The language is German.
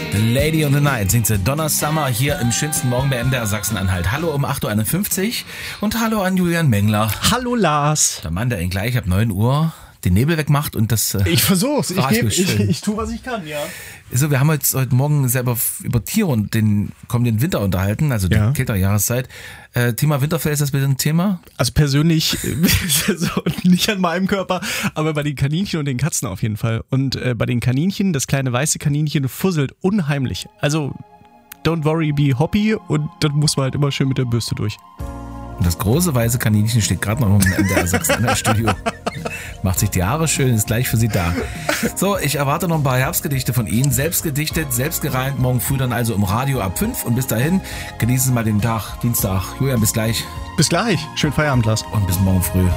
The Lady of the Night singt sie Donna Summer hier im schönsten Morgen der MDR Sachsen-Anhalt. Hallo um 8.51 Uhr und hallo an Julian Mengler. Hallo Lars. Der Mann, der ihn gleich ab 9 Uhr den Nebel wegmacht und das... Ich versuch's. Ich tue, was ich kann, ja. So, wir haben uns heute Morgen selber über Tiere und den kommenden Winter unterhalten, also die kältere Jahreszeit. Thema Winterfell, ist das bitte ein Thema? Also persönlich nicht an meinem Körper, aber bei den Kaninchen und den Katzen auf jeden Fall. Und bei den Kaninchen, das kleine weiße Kaninchen fusselt unheimlich. Also don't worry, be hoppy, und dann muss man halt immer schön mit der Bürste durch. Und das große weiße Kaninchen steht gerade noch im MDR Sachsen-Anhalt Studio. Macht sich die Haare schön, ist gleich für Sie da. So, ich erwarte noch ein paar Herbstgedichte von Ihnen. Selbst gedichtet, selbst gereimt. Morgen früh dann also im Radio ab 5. Und bis dahin, genießen Sie mal den Tag, Dienstag. Julian, bis gleich. Bis gleich. Schönen Feierabend, Lars. Und bis morgen früh.